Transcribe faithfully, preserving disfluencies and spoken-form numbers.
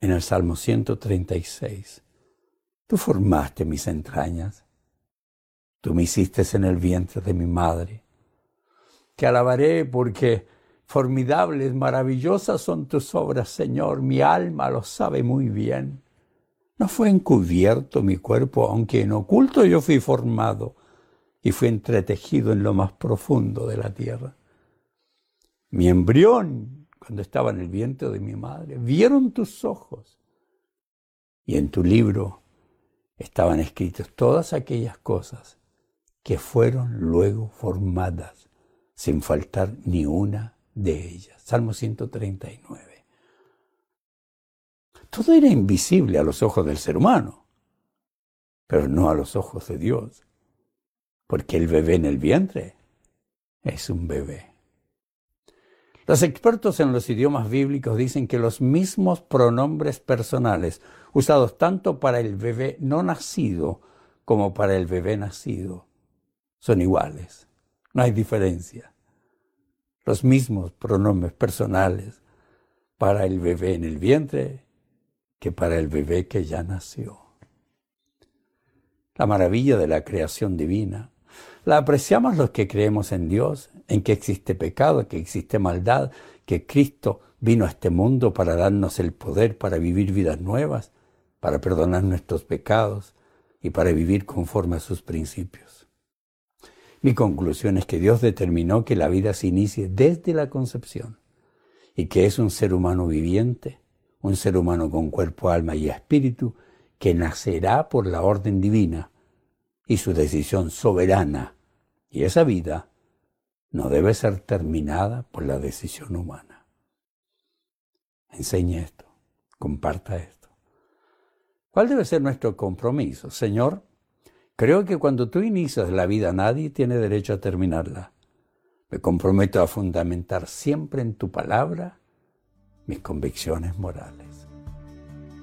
en el Salmo ciento treinta y seis. Tú formaste mis entrañas. Tú me hiciste en el vientre de mi madre. Te alabaré porque formidables, maravillosas son tus obras, Señor. Mi alma lo sabe muy bien. No fue encubierto mi cuerpo, aunque en oculto yo fui formado y fui entretejido en lo más profundo de la tierra. Mi embrión, cuando estaba en el vientre de mi madre, vieron tus ojos. Y en tu libro estaban escritas todas aquellas cosas que fueron luego formadas, sin faltar ni una de ellas. Salmo ciento treinta y nueve. Todo era invisible a los ojos del ser humano, pero no a los ojos de Dios, porque el bebé en el vientre es un bebé. Los expertos en los idiomas bíblicos dicen que los mismos pronombres personales usados tanto para el bebé no nacido como para el bebé nacido son iguales. No hay diferencia. Los mismos pronombres personales para el bebé en el vientre que para el bebé que ya nació. La maravilla de la creación divina la apreciamos los que creemos en Dios, en que existe pecado, que existe maldad, que Cristo vino a este mundo para darnos el poder para vivir vidas nuevas, para perdonar nuestros pecados y para vivir conforme a sus principios. Mi conclusión es que Dios determinó que la vida se inicie desde la concepción y que es un ser humano viviente, un ser humano con cuerpo, alma y espíritu que nacerá por la orden divina y su decisión soberana. Y esa vida no debe ser terminada por la decisión humana. Enseñe esto, comparta esto. ¿Cuál debe ser nuestro compromiso? Señor, creo que cuando tú inicias la vida nadie tiene derecho a terminarla. Me comprometo a fundamentar siempre en tu palabra mis convicciones morales.